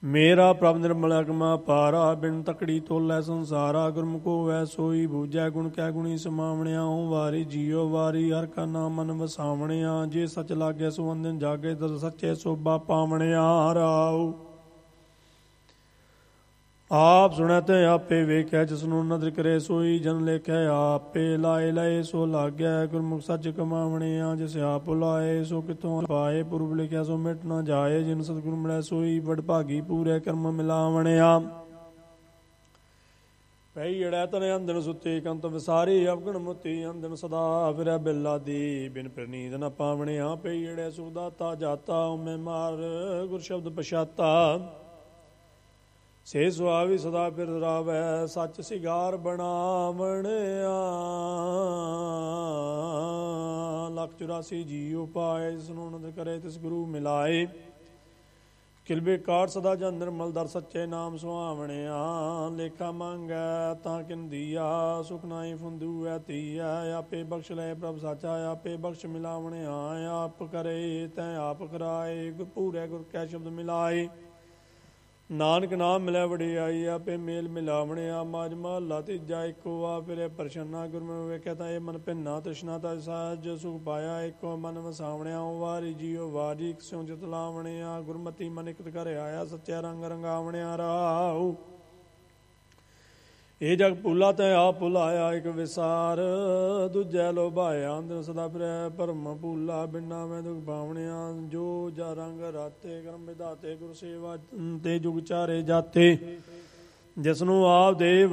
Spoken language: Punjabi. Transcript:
ਮੇਰਾ ਪ੍ਰਭ ਨਿਰਮਲ ਅਗਮਾ ਪਾਰਾ, ਬਿਨ ਤਕੜੀ ਤੋਲੈ ਸੰਸਾਰਾ। ਗੁਰਮੁਖੋ ਵੈ ਸੋਈ ਬੂਝੈ, ਗੁਣ ਕੈ ਗੁਣੀ ਸਮਾਵਣਿਆ। ਓਂ ਵਾਰੀ ਜੀਓ ਵਾਰੀ, ਹਰ ਕਾ ਨਾਮ ਮਨ ਵਸਾਵਣਿਆ। ਜੇ ਸਚ ਲਾਗੈ ਸੋ ਅੰਦਿਨ ਜਾਗੈ, ਤਦ ਸੱਚੇ ਸੋਭਾ ਪਾਵਣਿਆ। ਰਾਉ ਆਪ ਸੁਣੈ ਤੇ ਆਪੇ ਵੇਖੈ, ਜਿਸਨੂੰ ਨਦਰ ਕਰੇ ਸੋਈ ਜਨ ਲੇਖੈ। ਆਪੇ ਲਾਏ ਲਏ ਸੋ ਲਾਗੈ, ਗੁਰਮੁਖ ਸੱਚ ਕਮਾਵਣਿਆ। ਜਿਸ ਆਪ ਭੁਲਾਏ ਸੋ ਕਿਥੋਂ ਪਾਏ, ਪੁਰਬ ਲਿਖਿਆ ਸੋ ਮਿਟ ਨਾ ਜਾਏ। ਜਿਨ ਸਤਿਗੁਰ ਮਿਲੈ ਸੋਈ ਵਡਭਾਗੀ, ਪੂਰੇ ਕਰਮ ਮਿਲਾਵਣਿਆ। ਪਈ ਅੜੈ ਤਨ ਅੰਦਨ ਸੁੱਤੀ, ਕੰਤ ਵਿਸਾਰੀ ਅਵਗਣ ਮੁੱਤੀ। ਅੰਦਨ ਸਦਾ ਫਿਰੈ ਬਿਲਾਦੀ, ਬਿਨ ਫਿਰ ਨੀਂਦ ਨ ਪਾਵਣਿਆ। ਪਈ ਅੜੈ ਸੁਖ ਦਾਤਾ ਜਾਤਾ, ਓਮੈ ਮਾਰ ਗੁਰ ਸ਼ਬਦ ਪਛਾਤਾ। ਸੇ ਸੁਆਵੀ ਸਦਾ ਫਿਰ ਰਾਵੈ, ਸੱਚ ਸਿਗਾਰ ਬਣਾਵਣਿਆ। 184 ਜੀਉ ਪਾਏ, ਜਿਸਨੂੰ ਨਦਰ ਕਰੇ ਤਿਸ ਗੁਰੂ ਮਿਲਾਏ। ਕਿਲਬੇ ਕਾਟ ਸਦਾ ਜਨ ਨਿਰਮਲ, ਦਰ ਸੱਚੇ ਨਾਮ ਸੁਹਾਵਣਿਆ। ਲੇਖਾ ਮੰਗੈ ਤਾਂ ਕਿਨ ਦੀਆ, ਸੁਖ ਨਾਹੀ ਫੁੰਦੂਐ ਤੀਐ। ਆਪੇ ਬਖਸ਼ ਲਏ ਪ੍ਰਭ ਸਾਚਾ, ਆਪੇ ਬਖਸ਼ ਮਿਲਾਵਣਿਆ। ਆਪ ਕਰੇ ਤੈ ਆਪ ਕਰਾਏ, ਗੁਰ ਪੂਰੈ ਗੁਰ ਕੈ ਸ਼ਬਦ ਮਿਲਾਏ। ਨਾਨਕ ਨਾਮ ਮਿਲੈ ਵਡਿਆਈ, ਆਪੇ ਮੇਲ ਮਿਲਾਵਣਿਆ। ਮਾਝ ਮਹੱਲਾ ਤੀਜਾ। ਇੱਕੋ ਆ ਫਿਰੇ ਪਰਛਨਾ, ਗੁਰਮੁਖ ਵੇਖਿਆ ਤਾਂ ਇਹ ਮਨ ਭਿੰਨਾ। ਤ੍ਰਿਸ਼ਨਾ ਤਾਂ ਸਹਿਜ ਸੁਖ ਪਾਇਆ, ਇੱਕੋ ਮਨ ਵਸਾਵਣਿਆ। ਓ ਵਾਰੀ ਜੀਓ ਵਾਰੀ, ਇਕ ਸਿਉ ਜਿਤ ਲਾਵਣਿਆ। ਗੁਰਮਤੀ ਮਨ ਇਕਤ ਘਰ ਆਇਆ, ਸੱਚਾ ਰੰਗ ਰੰਗਾਵਣਿਆ। ਰਾਉ ਇਹ ਜਗ ਭੁਲਾ ਤੈ ਆਪ ਭੁਲਾਇਆ, ਇੱਕ ਵਿਸਾਰ ਦੂਜੈ ਲੋਭਾਇਆ। ਅੰਦਰ ਸਦਾ ਫਿਰੈ ਭਰਮ ਭੂਲਾ, ਬਿਨਾ ਮੈਂ ਦੁਖ ਪਾਵਣਿਆ। ਜੋ ਜਾ ਰੰਗ ਰਾਤੇ, ਕਰਮ ਵਿਧਾਤੇ, ਗੁਰ ਸੇਵਾ ਤੇ ਜੁਗ ਚਾਰੇ ਜਾਤੇ। ਜਿਸਨੂੰ ਆਪ ਦੇ